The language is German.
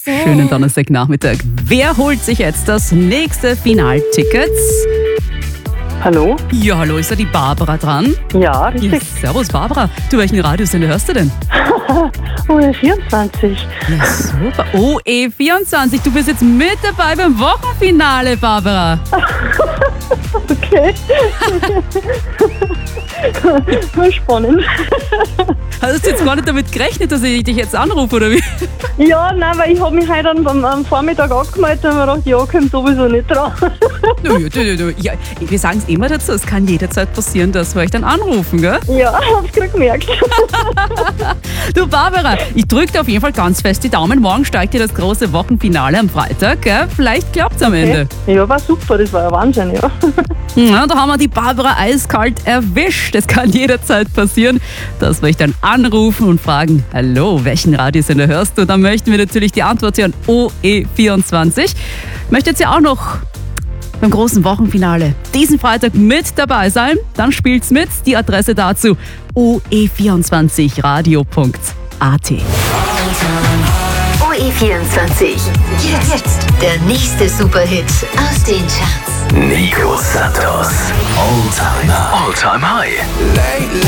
Schönen Donnerstagnachmittag. Wer holt sich jetzt das nächste Finalticket? Hallo? Ja, hallo, ist da die Barbara dran? Ja, richtig. Ja, servus Barbara. Du, welchen Radiosender hörst du denn? OE24. Ja, super. OE24, du bist jetzt mit dabei beim Wochenfinale, Barbara. Okay. Spannend. Hast du jetzt gar nicht damit gerechnet, dass ich dich jetzt anrufe, oder wie? Ja, nein, weil ich habe mich heute am Vormittag angemeldet und mir gedacht, ja, kommt sowieso nicht dran. Ja, wir sagen es immer dazu, es kann jederzeit passieren, dass wir euch dann anrufen, gell? Ja, hab's gerade gemerkt. Du Barbara, ich drücke dir auf jeden Fall ganz fest die Daumen. Morgen steigt dir das große Wochenfinale am Freitag, gell? Vielleicht klappt's am Ende. Ja, war super, das war ja Wahnsinn, ja. Ja, da haben wir die Barbara eiskalt erwischt. Es kann jederzeit passieren, dass wir euch dann anrufen und fragen, hallo, welchen Radiosender hörst du? Dann möchten wir natürlich die Antwort hören, OE24. Möchtet ihr auch noch beim großen Wochenfinale diesen Freitag mit dabei sein? Dann spielt's mit. Die Adresse dazu oe24radio.at. OE24. Jetzt der nächste Superhit aus den Charts. Nico Santos. All time high.